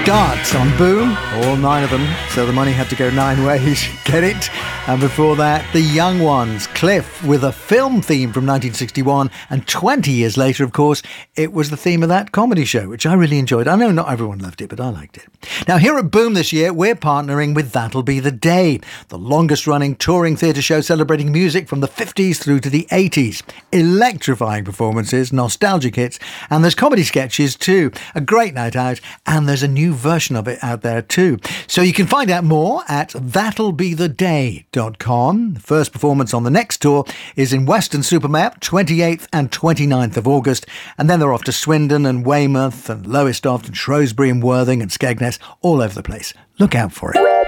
Darts on Boom, all 9 of them, so the money had to go 9 ways. Get it? And before that, The Young Ones, Cliff, with a film theme from 1961, and 20 years later, of course, it was the theme of that comedy show, which I really enjoyed. I know not everyone loved it, but I liked it. Now, here at Boom this year, we're partnering with That'll Be the Day, the longest-running touring theatre show celebrating music from the 50s through to the 80s. Electrifying performances, nostalgic hits, and there's comedy sketches too. A great night out, and there's a new version of it out there too. So you can find out more at that'llbetheday.com. The first performance on the next tour is in Weston-super-Mare, 28th and 29th of August, and then they're off to Swindon and Weymouth and Lowestoft and Shrewsbury and Worthing and Skegness, all over the place. Look out for it.